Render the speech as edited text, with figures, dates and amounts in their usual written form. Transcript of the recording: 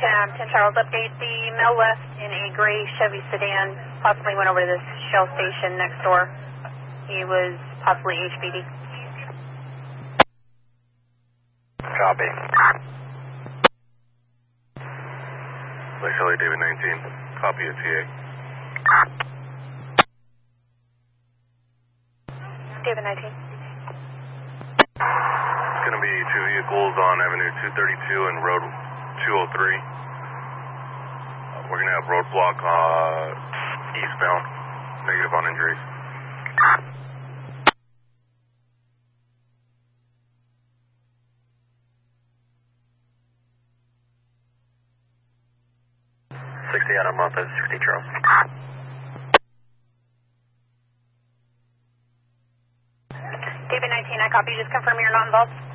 10 Charles, update. The male left in a gray Chevy sedan, possibly went over to this Shell station next door. He was possibly HBD. Copy. Lake LA, David 19. Copy at TA. David 19. It's going to be two vehicles on Avenue 232 and Road 203. We're going to have roadblock eastbound. Negative on injuries. Out of Memphis, 50 Charles. David 19, I copy. Just confirm you're not involved.